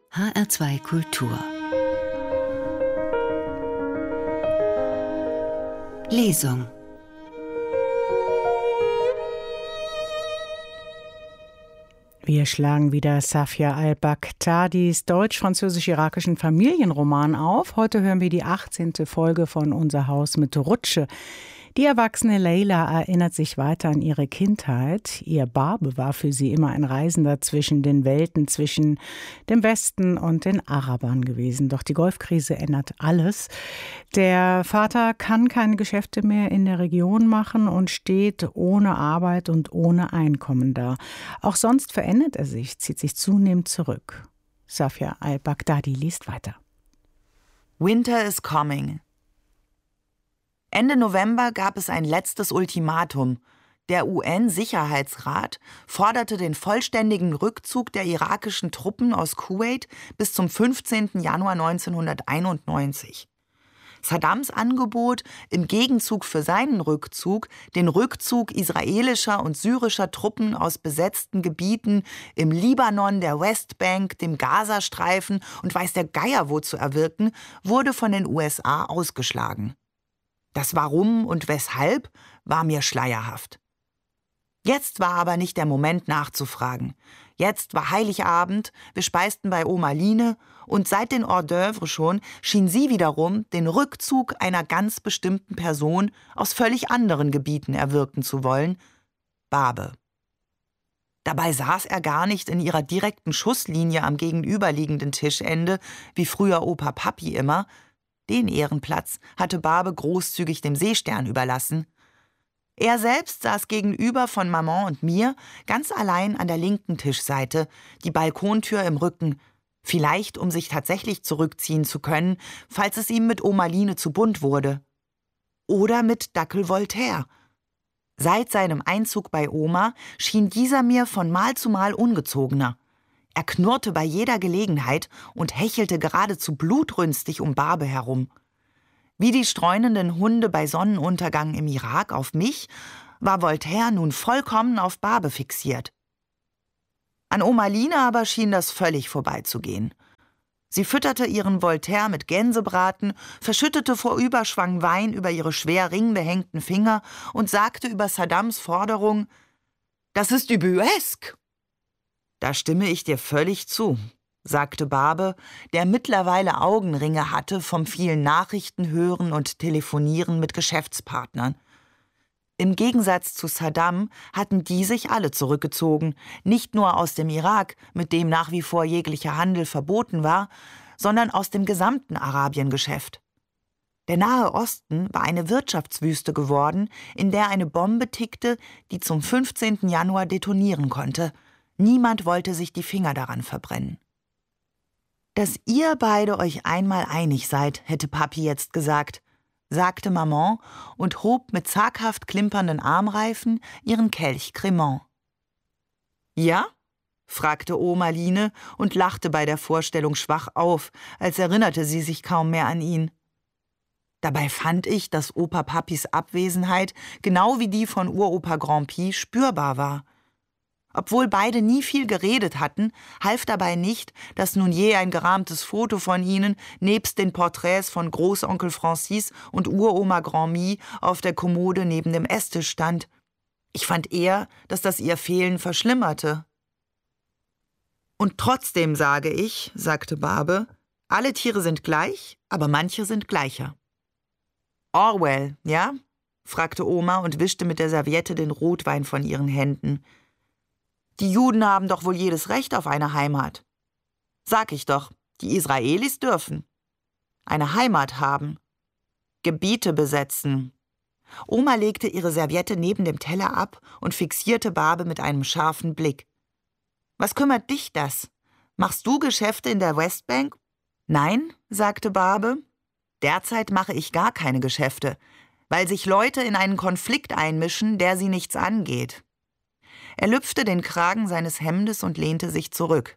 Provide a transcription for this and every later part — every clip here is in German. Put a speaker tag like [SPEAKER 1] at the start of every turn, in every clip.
[SPEAKER 1] HR2 Kultur. Lesung.
[SPEAKER 2] Wir schlagen wieder Safia al-Baghdadis deutsch-französisch-irakischen Familienroman auf. Heute hören wir die 18. Folge von Unser Haus mit Rutsche. Die erwachsene Leila erinnert sich weiter an ihre Kindheit. Ihr Barbe war für sie immer ein Reisender zwischen den Welten, zwischen dem Westen und den Arabern gewesen. Doch die Golfkrise ändert alles. Der Vater kann keine Geschäfte mehr in der Region machen und steht ohne Arbeit und ohne Einkommen da. Auch sonst verändert er sich, zieht sich zunehmend zurück. Safia al-Baghdadi liest weiter.
[SPEAKER 3] Winter is coming. Ende November gab es ein letztes Ultimatum. Der UN-Sicherheitsrat forderte den vollständigen Rückzug der irakischen Truppen aus Kuwait bis zum 15. Januar 1991. Saddams Angebot, im Gegenzug für seinen Rückzug den Rückzug israelischer und syrischer Truppen aus besetzten Gebieten im Libanon, der Westbank, dem Gazastreifen und weiß der Geier wo zu erwirken, wurde von den USA ausgeschlagen. Das Warum und Weshalb war mir schleierhaft. Jetzt war aber nicht der Moment nachzufragen. Jetzt war Heiligabend, wir speisten bei Oma Line und seit den Hors d'oeuvre schon schien sie wiederum den Rückzug einer ganz bestimmten Person aus völlig anderen Gebieten erwirken zu wollen, Barbe. Dabei saß er gar nicht in ihrer direkten Schusslinie am gegenüberliegenden Tischende, wie früher Opa Papi immer. Den Ehrenplatz hatte Barbe großzügig dem Seestern überlassen. Er selbst saß gegenüber von Maman und mir, ganz allein an der linken Tischseite, die Balkontür im Rücken, vielleicht um sich tatsächlich zurückziehen zu können, falls es ihm mit Oma Line zu bunt wurde. Oder mit Dackel Voltaire. Seit seinem Einzug bei Oma schien dieser mir von Mal zu Mal ungezogener. Er knurrte bei jeder Gelegenheit und hechelte geradezu blutrünstig um Barbe herum. Wie die streunenden Hunde bei Sonnenuntergang im Irak auf mich, war Voltaire nun vollkommen auf Barbe fixiert. An Oma Line aber schien das völlig vorbeizugehen. Sie fütterte ihren Voltaire mit Gänsebraten, verschüttete vor Überschwang Wein über ihre schwer ringbehängten Finger und sagte über Saddams Forderung: »Das ist ubuesque!« »Da stimme ich dir völlig zu«, sagte Barbe, der mittlerweile Augenringe hatte vom vielen Nachrichtenhören und Telefonieren mit Geschäftspartnern. Im Gegensatz zu Saddam hatten die sich alle zurückgezogen, nicht nur aus dem Irak, mit dem nach wie vor jeglicher Handel verboten war, sondern aus dem gesamten Arabiengeschäft. Der Nahe Osten war eine Wirtschaftswüste geworden, in der eine Bombe tickte, die zum 15. Januar detonieren konnte. Niemand wollte sich die Finger daran verbrennen. »Dass ihr beide euch einmal einig seid«, hätte Papi jetzt gesagt, sagte Maman und hob mit zaghaft klimpernden Armreifen ihren Kelch Cremant. »Ja?«, fragte Oma Line und lachte bei der Vorstellung schwach auf, als erinnerte sie sich kaum mehr an ihn. Dabei fand ich, dass Opa Papis Abwesenheit, genau wie die von Uropa Grand-Pi, spürbar war. Obwohl beide nie viel geredet hatten, half dabei nicht, dass nun je ein gerahmtes Foto von ihnen nebst den Porträts von Großonkel Francis und Uroma Grand-Mie auf der Kommode neben dem Esstisch stand. Ich fand eher, dass das ihr Fehlen verschlimmerte. »Und trotzdem sage ich«, sagte Barbe, »alle Tiere sind gleich, aber manche sind gleicher.« »Orwell, ja?«, fragte Oma und wischte mit der Serviette den Rotwein von ihren Händen. »Die Juden haben doch wohl jedes Recht auf eine Heimat.« »Sag ich doch, die Israelis dürfen. Eine Heimat haben. Gebiete besetzen.« Oma legte ihre Serviette neben dem Teller ab und fixierte Barbe mit einem scharfen Blick. »Was kümmert dich das? Machst du Geschäfte in der Westbank?« »Nein«, sagte Barbe, »derzeit mache ich gar keine Geschäfte, weil sich Leute in einen Konflikt einmischen, der sie nichts angeht.« Er lüpfte den Kragen seines Hemdes und lehnte sich zurück.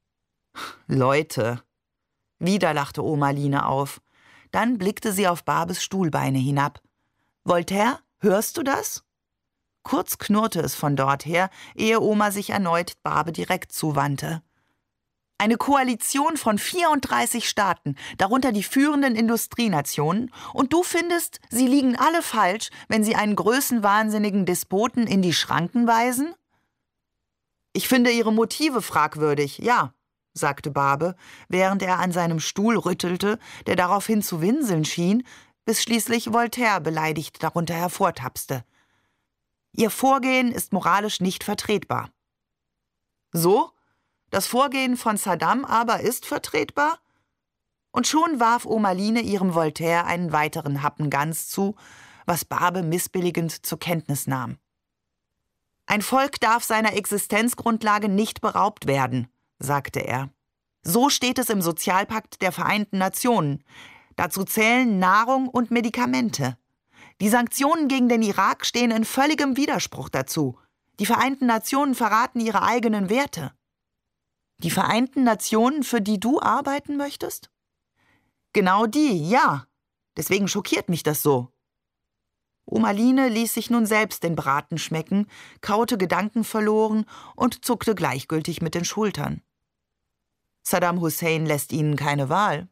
[SPEAKER 3] »Leute«, wieder lachte Oma Line auf. Dann blickte sie auf Barbes Stuhlbeine hinab. »Voltaire, hörst du das?« Kurz knurrte es von dort her, ehe Oma sich erneut Barbe direkt zuwandte. Eine Koalition von 34 Staaten, darunter die führenden Industrienationen, und du findest, sie liegen alle falsch, wenn sie einen größenwahnsinnigen Despoten in die Schranken weisen? Ich finde ihre Motive fragwürdig, ja, sagte Barbe, während er an seinem Stuhl rüttelte, der daraufhin zu winseln schien, bis schließlich Voltaire beleidigt darunter hervortapste. Ihr Vorgehen ist moralisch nicht vertretbar. So? Das Vorgehen von Saddam aber ist vertretbar? Und schon warf Omaline ihrem Voltaire einen weiteren Happen Gans zu, was Barbe missbilligend zur Kenntnis nahm. Ein Volk darf seiner Existenzgrundlage nicht beraubt werden, sagte er. So steht es im Sozialpakt der Vereinten Nationen. Dazu zählen Nahrung und Medikamente. Die Sanktionen gegen den Irak stehen in völligem Widerspruch dazu. Die Vereinten Nationen verraten ihre eigenen Werte. Die Vereinten Nationen, für die du arbeiten möchtest? Genau die, ja. Deswegen schockiert mich das so. Omaline ließ sich nun selbst den Braten schmecken, kaute gedankenverloren und zuckte gleichgültig mit den Schultern. Saddam Hussein lässt ihnen keine Wahl.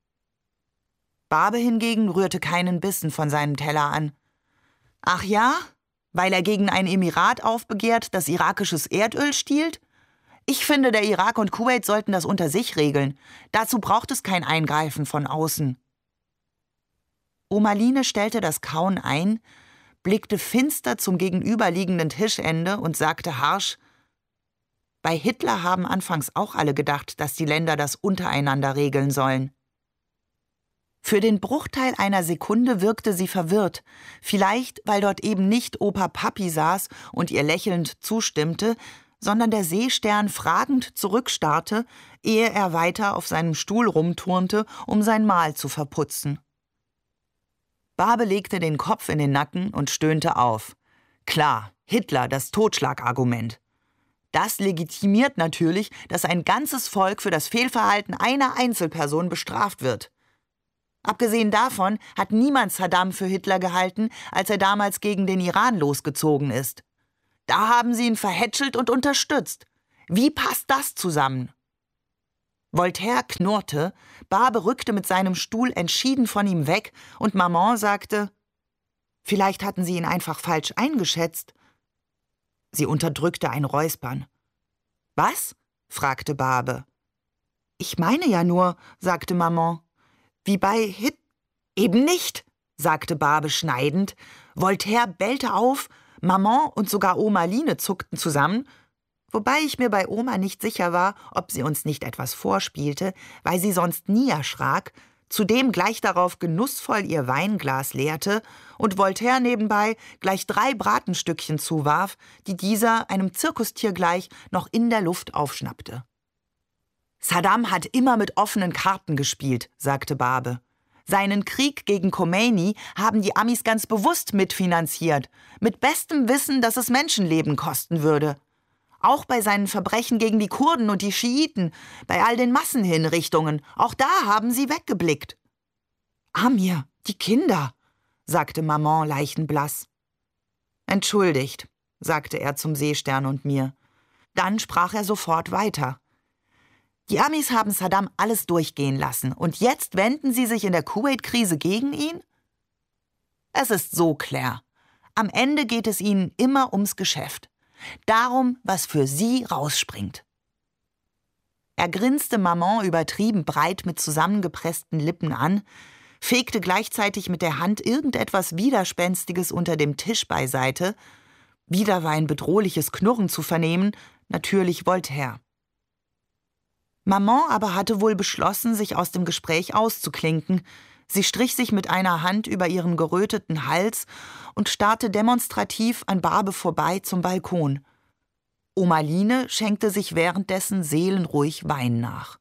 [SPEAKER 3] Barbe hingegen rührte keinen Bissen von seinem Teller an. Ach ja? Weil er gegen ein Emirat aufbegehrt, das irakisches Erdöl stiehlt? Ich finde, der Irak und Kuwait sollten das unter sich regeln. Dazu braucht es kein Eingreifen von außen. Omaline stellte das Kauen ein, blickte finster zum gegenüberliegenden Tischende und sagte harsch: Bei Hitler haben anfangs auch alle gedacht, dass die Länder das untereinander regeln sollen. Für den Bruchteil einer Sekunde wirkte sie verwirrt, vielleicht weil dort eben nicht Opa Papi saß und ihr lächelnd zustimmte, sondern der Seestern fragend zurückstarrte, ehe er weiter auf seinem Stuhl rumturnte, um sein Mahl zu verputzen. Barbe legte den Kopf in den Nacken und stöhnte auf. Klar, Hitler, das Totschlagargument. Das legitimiert natürlich, dass ein ganzes Volk für das Fehlverhalten einer Einzelperson bestraft wird. Abgesehen davon hat niemand Saddam für Hitler gehalten, als er damals gegen den Iran losgezogen ist. Da haben sie ihn verhätschelt und unterstützt. Wie passt das zusammen? Voltaire knurrte, Barbe rückte mit seinem Stuhl entschieden von ihm weg und Maman sagte: Vielleicht hatten sie ihn einfach falsch eingeschätzt. Sie unterdrückte ein Räuspern. Was? fragte Barbe. Ich meine ja nur, sagte Maman. Wie bei Eben nicht, sagte Barbe schneidend. Voltaire bellte auf, Maman und sogar Omaline zuckten zusammen, wobei ich mir bei Oma nicht sicher war, ob sie uns nicht etwas vorspielte, weil sie sonst nie erschrak, zudem gleich darauf genussvoll ihr Weinglas leerte und Voltaire nebenbei gleich 3 Bratenstückchen zuwarf, die dieser, einem Zirkustier gleich, noch in der Luft aufschnappte. Saddam hat immer mit offenen Karten gespielt, sagte Barbe. Seinen Krieg gegen Khomeini haben die Amis ganz bewusst mitfinanziert, mit bestem Wissen, dass es Menschenleben kosten würde. Auch bei seinen Verbrechen gegen die Kurden und die Schiiten, bei all den Massenhinrichtungen, auch da haben sie weggeblickt. Amir, die Kinder, sagte Maman leichenblass. Entschuldigt, sagte er zum Seestern und mir. Dann sprach er sofort weiter. Die Amis haben Saddam alles durchgehen lassen und jetzt wenden sie sich in der Kuwait-Krise gegen ihn? Es ist so, Claire. Am Ende geht es ihnen immer ums Geschäft. Darum, was für sie rausspringt. Er grinste Maman übertrieben breit mit zusammengepressten Lippen an, fegte gleichzeitig mit der Hand irgendetwas Widerspenstiges unter dem Tisch beiseite. Wieder war ein bedrohliches Knurren zu vernehmen, natürlich Voltaire. Maman aber hatte wohl beschlossen, sich aus dem Gespräch auszuklinken. Sie strich sich mit einer Hand über ihren geröteten Hals und starrte demonstrativ an Barbe vorbei zum Balkon. Omaline schenkte sich währenddessen seelenruhig Wein nach.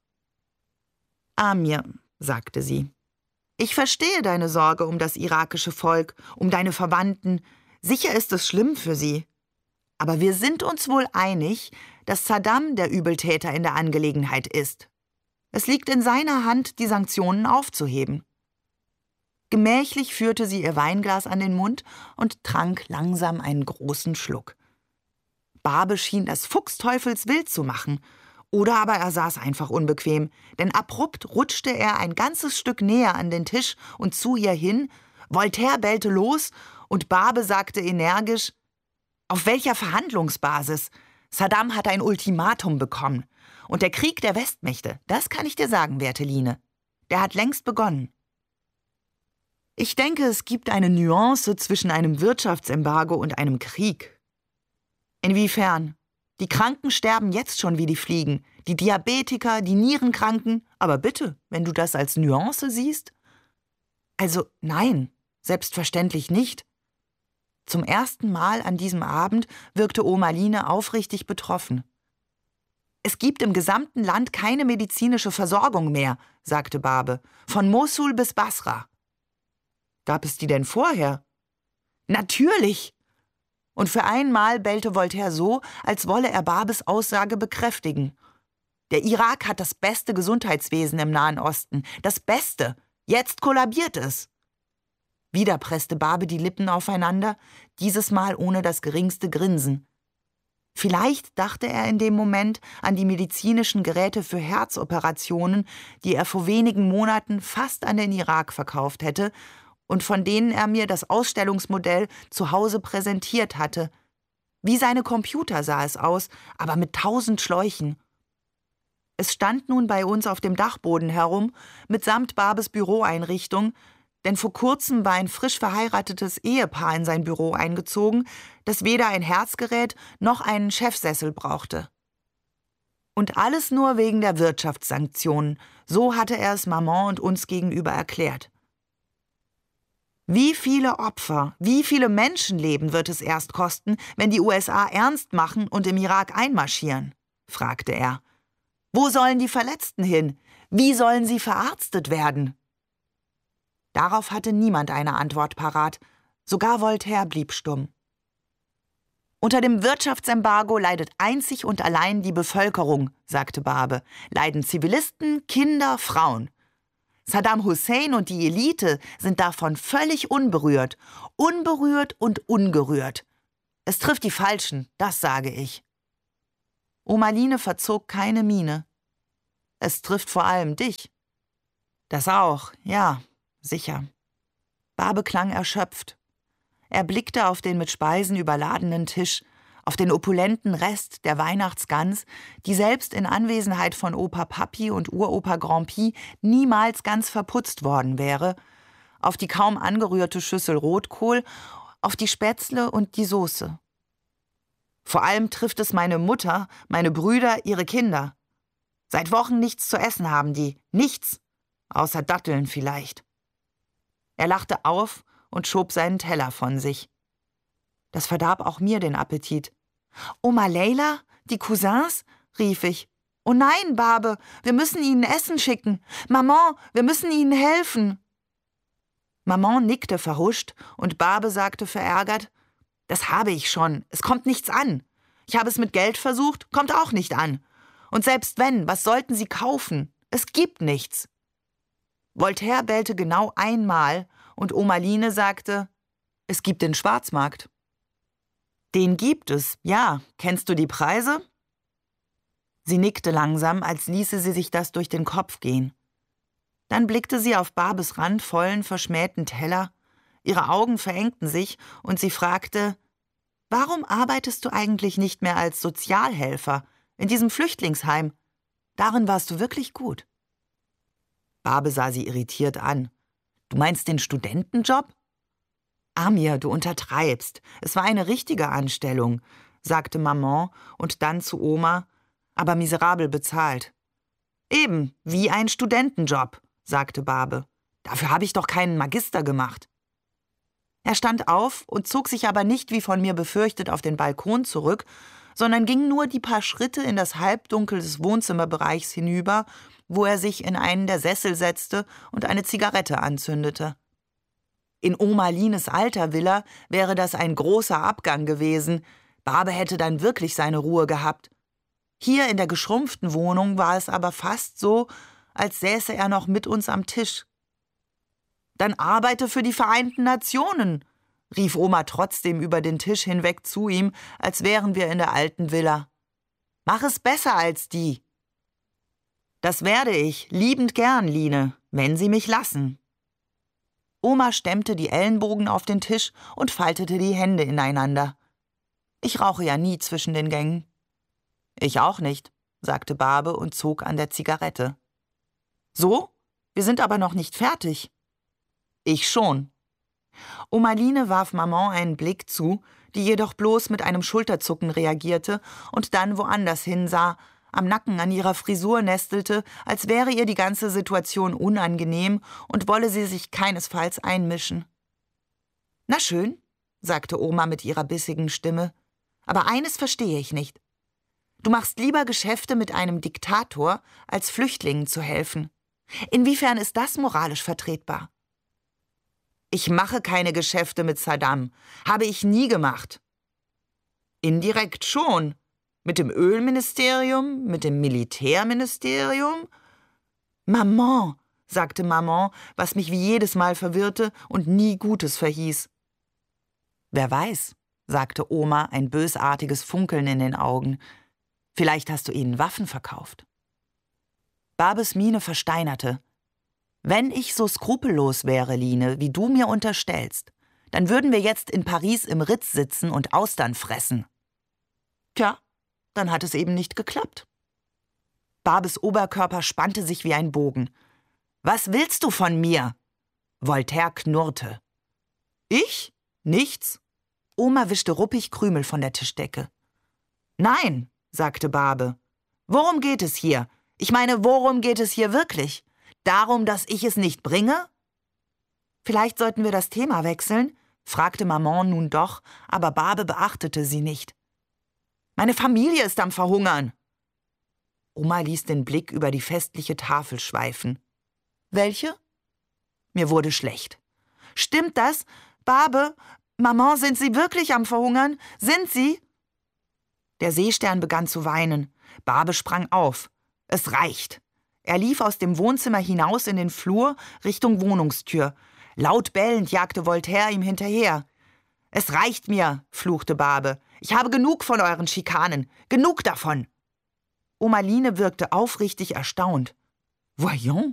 [SPEAKER 3] »Amir«, sagte sie, »ich verstehe deine Sorge um das irakische Volk, um deine Verwandten. Sicher ist es schlimm für sie. Aber wir sind uns wohl einig, dass Saddam der Übeltäter in der Angelegenheit ist. Es liegt in seiner Hand, die Sanktionen aufzuheben.« Gemächlich führte sie ihr Weinglas an den Mund und trank langsam einen großen Schluck. Barbe schien das fuchsteufelswild zu machen. Oder aber er saß einfach unbequem, denn abrupt rutschte er ein ganzes Stück näher an den Tisch und zu ihr hin. Voltaire bellte los und Barbe sagte energisch: Auf welcher Verhandlungsbasis? Saddam hat ein Ultimatum bekommen. Und der Krieg der Westmächte, das kann ich dir sagen, werte Line, der hat längst begonnen. Ich denke, es gibt eine Nuance zwischen einem Wirtschaftsembargo und einem Krieg. Inwiefern? Die Kranken sterben jetzt schon wie die Fliegen, die Diabetiker, die Nierenkranken. Aber bitte, wenn du das als Nuance siehst? Also nein, selbstverständlich nicht. Zum ersten Mal an diesem Abend wirkte Oma Line aufrichtig betroffen. Es gibt im gesamten Land keine medizinische Versorgung mehr, sagte Barbe, von Mosul bis Basra. Gab es die denn vorher? Natürlich! Und für einmal bellte Voltaire so, als wolle er Barbes Aussage bekräftigen. Der Irak hat das beste Gesundheitswesen im Nahen Osten. Das Beste. Jetzt kollabiert es. Wieder presste Barbe die Lippen aufeinander, dieses Mal ohne das geringste Grinsen. Vielleicht dachte er in dem Moment an die medizinischen Geräte für Herzoperationen, die er vor wenigen Monaten fast an den Irak verkauft hätte und von denen er mir das Ausstellungsmodell zu Hause präsentiert hatte. Wie seine Computer sah es aus, aber mit 1000 Schläuchen. Es stand nun bei uns auf dem Dachboden herum, mitsamt Barbes Büroeinrichtung, denn vor kurzem war ein frisch verheiratetes Ehepaar in sein Büro eingezogen, das weder ein Herzgerät noch einen Chefsessel brauchte. Und alles nur wegen der Wirtschaftssanktionen, so hatte er es Maman und uns gegenüber erklärt. Wie viele Opfer, wie viele Menschenleben wird es erst kosten, wenn die USA ernst machen und im Irak einmarschieren? Fragte er. Wo sollen die Verletzten hin? Wie sollen sie verarztet werden? Darauf hatte niemand eine Antwort parat. Sogar Voltaire blieb stumm. Unter dem Wirtschaftsembargo leidet einzig und allein die Bevölkerung, sagte Barbe. Leiden Zivilisten, Kinder, Frauen. Saddam Hussein und die Elite sind davon völlig unberührt. Unberührt und ungerührt. Es trifft die Falschen, das sage ich. Oma Line verzog keine Miene. Es trifft vor allem dich. Das auch, ja, sicher. Barbe klang erschöpft. Er blickte auf den mit Speisen überladenen Tisch, auf den opulenten Rest der Weihnachtsgans, die selbst in Anwesenheit von Opa Papi und Uropa Grand'Pi niemals ganz verputzt worden wäre, auf die kaum angerührte Schüssel Rotkohl, auf die Spätzle und die Soße. Vor allem trifft es meine Mutter, meine Brüder, ihre Kinder. Seit Wochen nichts zu essen haben die, nichts, außer Datteln vielleicht. Er lachte auf und schob seinen Teller von sich. Das verdarb auch mir den Appetit. »Oma Leila, die Cousins?« rief ich. »Oh nein, Barbe, wir müssen ihnen Essen schicken. Maman, wir müssen ihnen helfen.« Maman nickte verhuscht und Barbe sagte verärgert, »Das habe ich schon, es kommt nichts an. Ich habe es mit Geld versucht, kommt auch nicht an. Und selbst wenn, was sollten sie kaufen? Es gibt nichts.« Voltaire bellte genau einmal und Oma Line sagte, »Es gibt den Schwarzmarkt.« »Den gibt es, ja. Kennst du die Preise?« Sie nickte langsam, als ließe sie sich das durch den Kopf gehen. Dann blickte sie auf Barbes randvollen, verschmähten Teller. Ihre Augen verengten sich und sie fragte, »Warum arbeitest du eigentlich nicht mehr als Sozialhelfer in diesem Flüchtlingsheim? Darin warst du wirklich gut.« Barbe sah sie irritiert an. »Du meinst den Studentenjob?« »Amir, du untertreibst. Es war eine richtige Anstellung«, sagte Maman und dann zu Oma, »aber miserabel bezahlt.« »Eben, wie ein Studentenjob«, sagte Barbe. »Dafür habe ich doch keinen Magister gemacht.« Er stand auf und zog sich aber nicht wie von mir befürchtet auf den Balkon zurück, sondern ging nur die paar Schritte in das Halbdunkel des Wohnzimmerbereichs hinüber, wo er sich in einen der Sessel setzte und eine Zigarette anzündete. In Oma Lines alter Villa wäre das ein großer Abgang gewesen. Barbe hätte dann wirklich seine Ruhe gehabt. Hier in der geschrumpften Wohnung war es aber fast so, als säße er noch mit uns am Tisch. »Dann arbeite für die Vereinten Nationen«, rief Oma trotzdem über den Tisch hinweg zu ihm, als wären wir in der alten Villa. »Mach es besser als die. »Das werde ich, liebend gern, Line, wenn Sie mich lassen.« Oma stemmte die Ellenbogen auf den Tisch und faltete die Hände ineinander. »Ich rauche ja nie zwischen den Gängen.« »Ich auch nicht«, sagte Barbe und zog an der Zigarette. »So? Wir sind aber noch nicht fertig.« »Ich schon.« Oma Line warf Maman einen Blick zu, die jedoch bloß mit einem Schulterzucken reagierte und dann woanders hinsah, am Nacken an ihrer Frisur nestelte, als wäre ihr die ganze Situation unangenehm und wolle sie sich keinesfalls einmischen. »Na schön«, sagte Oma mit ihrer bissigen Stimme, »aber eines verstehe ich nicht. Du machst lieber Geschäfte mit einem Diktator, als Flüchtlingen zu helfen. Inwiefern ist das moralisch vertretbar?« »Ich mache keine Geschäfte mit Saddam. Habe ich nie gemacht.« »Indirekt schon. Mit dem Ölministerium, mit dem Militärministerium?« »Maman«, sagte Maman, was mich wie jedes Mal verwirrte und nie Gutes verhieß. »Wer weiß«, sagte Oma, ein bösartiges Funkeln in den Augen. »Vielleicht hast du ihnen Waffen verkauft.« Barbes Miene versteinerte. »Wenn ich so skrupellos wäre, Line, wie du mir unterstellst, dann würden wir jetzt in Paris im Ritz sitzen und Austern fressen.« »Tja, dann hat es eben nicht geklappt.« Barbes Oberkörper spannte sich wie ein Bogen. »Was willst du von mir?« Voltaire knurrte. »Ich? Nichts?« Oma wischte ruppig Krümel von der Tischdecke. »Nein«, sagte Barbe. »Worum geht es hier? Ich meine, worum geht es hier wirklich? Darum, dass ich es nicht bringe?« »Vielleicht sollten wir das Thema wechseln?«, fragte Maman nun doch, aber Barbe beachtete sie nicht. »Meine Familie ist am Verhungern.« Oma ließ den Blick über die festliche Tafel schweifen. »Welche?« Mir wurde schlecht. »Stimmt das? Barbe, Maman, sind Sie wirklich am Verhungern? Sind Sie?« Der Seestern begann zu weinen. Barbe sprang auf. »Es reicht.« Er lief aus dem Wohnzimmer hinaus in den Flur Richtung Wohnungstür. Laut bellend jagte Voltaire ihm hinterher. »Es reicht mir«, fluchte Barbe. »Ich habe genug von euren Schikanen. Genug davon.« Oma Line wirkte aufrichtig erstaunt. »Voyons«,